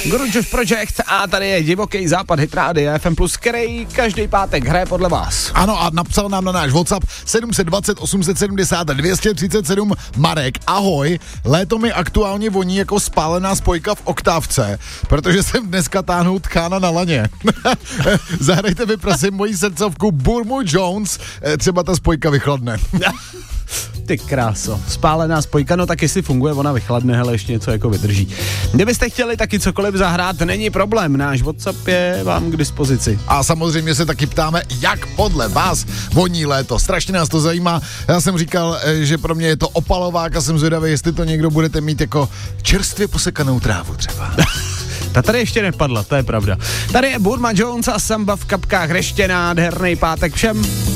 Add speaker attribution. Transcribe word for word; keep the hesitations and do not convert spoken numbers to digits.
Speaker 1: Grunge Project a tady je divoký západ Hit Radio F M plus, který každý pátek hraje podle vás.
Speaker 2: Ano, a napsal nám na náš WhatsApp sedm set dvacet osm set sedmdesát dvě stě třicet sedm Marek. Ahoj, léto mi aktuálně voní jako spálená spojka v oktávce, protože jsem dneska táhnul tchána na laně. Zahrajte mi prosím moji srdcovku Burmu Jones, třeba ta spojka vychladne.
Speaker 1: Ty kráso, spálená spojka, no tak jestli funguje, ona vychladne, hele, ještě něco jako vydrží. Kdybyste chtěli taky cokoliv zahrát, není problém, náš WhatsApp je vám k dispozici.
Speaker 2: A samozřejmě se taky ptáme, jak podle vás voní léto. Strašně nás to zajímá. Já jsem říkal, že pro mě je to opalovák a jsem zvědavý, jestli to někdo budete mít jako čerstvě posekanou trávu třeba.
Speaker 1: Ta tady ještě nepadla, to je pravda. Tady je Burma Jones a Samba v kapkách, ještě nádherný pátek všem.